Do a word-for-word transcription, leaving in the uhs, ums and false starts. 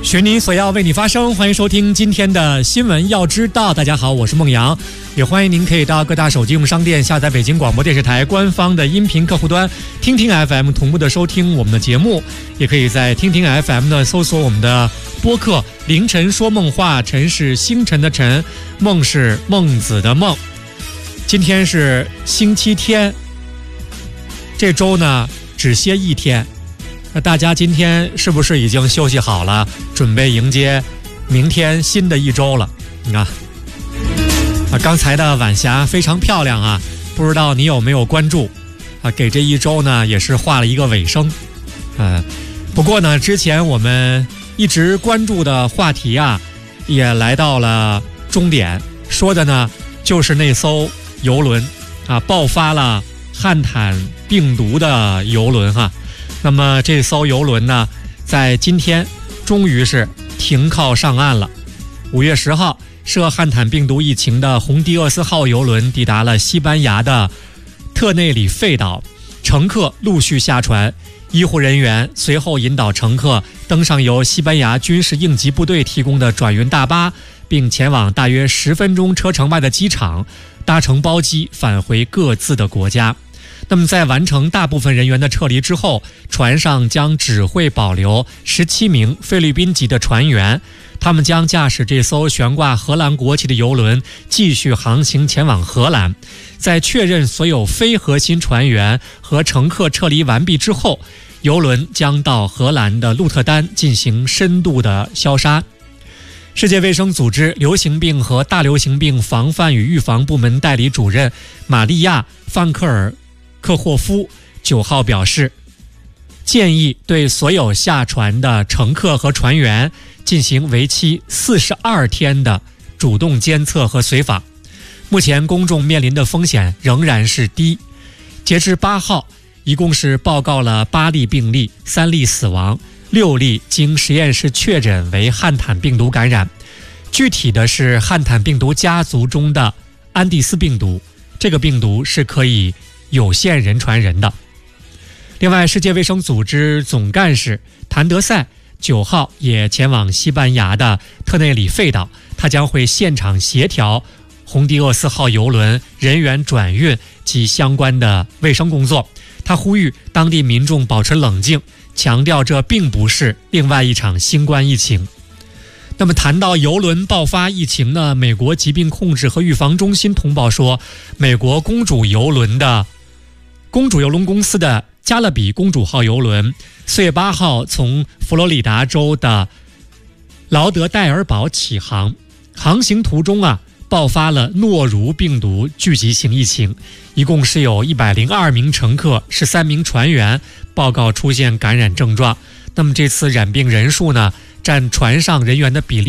寻你所要，为你发声。欢迎收听今天的新闻要知道。大家好，我是孟阳，也欢迎您可以到各大手机应用商店下载北京广播电视台官方的音频客户端听听 F M 同步的收听我们的节目，也可以在听听 F M 呢搜索我们的播客凌晨说梦话，晨是星辰的晨，梦是孟子的梦。今天是星期天，这周呢只歇一天，那大家今天是不是已经休息好了，准备迎接明天新的一周了？你看啊，刚才的晚霞非常漂亮啊，不知道你有没有关注啊？给这一周呢也是画了一个尾声。呃，不过呢，之前我们一直关注的话题啊，也来到了终点，说的呢就是那艘游轮啊，爆发了汉坦病毒的游轮哈。那么这艘游轮呢，在今天终于是停靠上岸了。五月十号，涉汉坦病毒疫情的红迪厄斯号游轮抵达了西班牙的特内里费岛，乘客陆续下船，医护人员随后引导乘客登上由西班牙军事应急部队提供的转运大巴，并前往大约十分钟车程外的机场，搭乘包机返回各自的国家。那么在完成大部分人员的撤离之后，船上将只会保留十七名菲律宾籍的船员，他们将驾驶这艘悬挂荷兰国旗的游轮继续航行前往荷兰。在确认所有非核心船员和乘客撤离完毕之后，游轮将到荷兰的鹿特丹进行深度的消杀。世界卫生组织流行病和大流行病防范与预防部门代理主任玛利亚·范克尔克霍夫九号表示，建议对所有下船的乘客和船员进行为期四十二天的主动监测和随访。目前公众面临的风险仍然是低。截至八号，一共是报告了八例病例，三例死亡，六例经实验室确诊为汉坦病毒感染。具体的是汉坦病毒家族中的安第斯病毒，这个病毒是可以有限人传人的。另外，世界卫生组织总干事谭德赛九号也前往西班牙的特内里费岛，他将会现场协调红迪厄斯号游轮人员转运及相关的卫生工作。他呼吁当地民众保持冷静，强调这并不是另外一场新冠疫情。那么谈到游轮爆发疫情呢，美国疾病控制和预防中心通报说，美国公主游轮的公主游轮公司的加勒比公主号游轮四月八号从佛罗里达州的劳德代尔堡起航，航行途中啊爆发了诺如病毒聚集性疫情，一共是有一百零二名乘客、十三名船员报告出现感染症状。那么这次染病人数呢，占船上人员的比例